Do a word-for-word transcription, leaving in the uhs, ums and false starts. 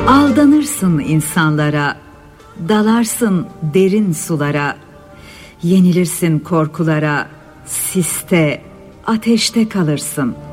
Aldanırsın insanlara, dalarsın derin sulara, yenilirsin korkulara, siste, ateşte kalırsın.